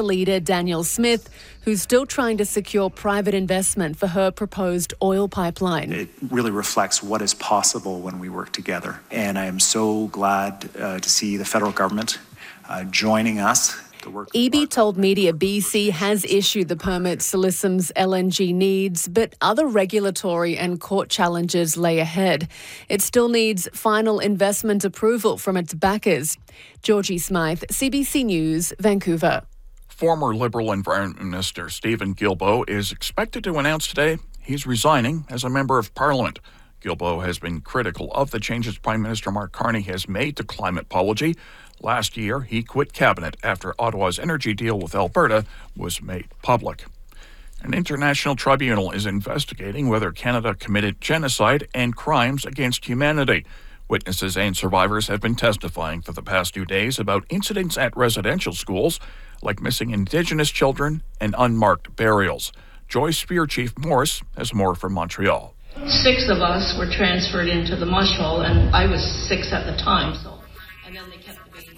leader Danielle Smith, who's still trying to secure private investment for her proposed oil pipeline. It really reflects what is possible when we work together. And I am so glad to see the federal government joining us. EB told Media BC has issued the permit Silesum's LNG needs, but other regulatory and court challenges lay ahead. It still needs final investment approval from its backers. Georgie Smythe, CBC News, Vancouver. Former Liberal Environment Minister Stephen Guilbeault is expected to announce today he's resigning as a member of Parliament. Guilbeault has been critical of the changes Prime Minister Mark Carney has made to climate policy. Last year, he quit cabinet after Ottawa's energy deal with Alberta was made public. An international tribunal is investigating whether Canada committed genocide and crimes against humanity. Witnesses and survivors have been testifying for the past 2 days about incidents at residential schools, like missing Indigenous children and unmarked burials. Joy Spear Chief Morse has more from Montreal. 6 of us were transferred into the mush hole, and I was 6 at the time. And then they kept the baby.